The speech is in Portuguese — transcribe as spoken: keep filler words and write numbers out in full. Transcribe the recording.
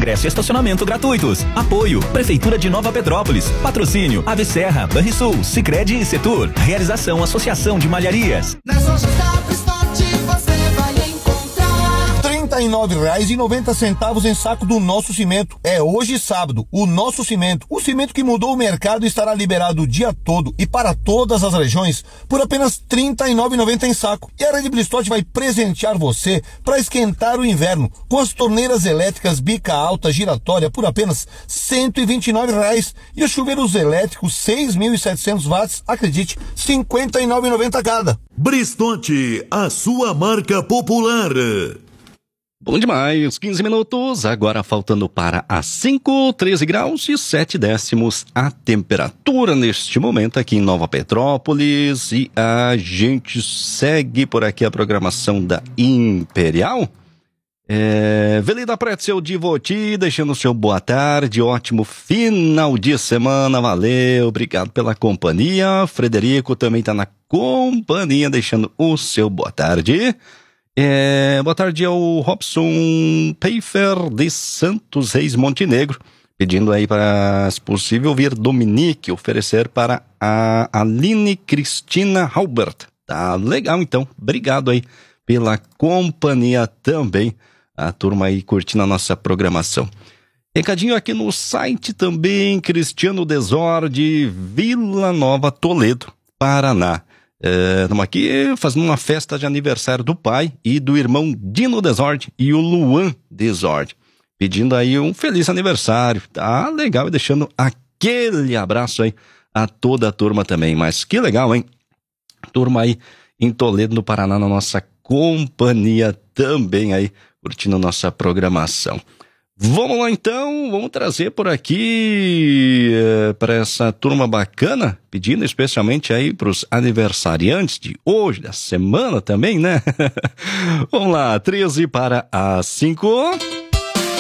ingresso e estacionamento gratuitos. Apoio, Prefeitura de Nova Petrópolis. Patrocínio, Ave Serra, Banrisul, Sicredi e Setur. Realização, Associação de Malharias. Nas lojas da Bristote você vai encontrar trinta e nove reais e noventa centavos em saco do Nosso Cimento. É hoje sábado, o Nosso Cimento, o cimento que mudou o mercado, estará liberado o dia todo e para todas as regiões por apenas trinta e nove reais e noventa centavos em saco. E a Rede Bristote vai presentear você para esquentar o inverno com as torneiras elétricas bica alta giratória por apenas cento e vinte e nove reais e os chuveiros elétricos seis mil e setecentos watts, acredite, cinquenta e nove reais e noventa centavos cada. Bristote, a sua marca popular. Bom demais, quinze minutos, agora faltando para as cinco, treze graus e sete décimos a temperatura neste momento aqui em Nova Petrópolis. E a gente segue por aqui a programação da Imperial. É, Velida Pretzel de Voti, deixando o seu boa tarde, ótimo final de semana, valeu, obrigado pela companhia. Frederico também está na companhia, deixando o seu boa tarde. É, boa tarde ao Robson Peifer de Santos Reis Montenegro, pedindo aí para, se possível, vir Dominique oferecer para a Aline Cristina Halbert. Tá legal, então. Obrigado aí pela companhia também. A turma aí curtindo a nossa programação. Recadinho aqui no site também, Cristiano Desorde, Vila Nova, Toledo, Paraná. Estamos é, aqui fazendo uma festa de aniversário do pai e do irmão Dino Desorde e o Luan Desorde. Pedindo aí um feliz aniversário. Tá legal, e deixando aquele abraço aí a toda a turma também. Mas que legal, hein? Turma aí em Toledo, no Paraná, na nossa companhia também aí, curtindo nossa programação. Vamos lá então, vamos trazer por aqui é, para essa turma bacana, pedindo especialmente aí para os aniversariantes de hoje, da semana também, né? Vamos lá, treze para as cinco.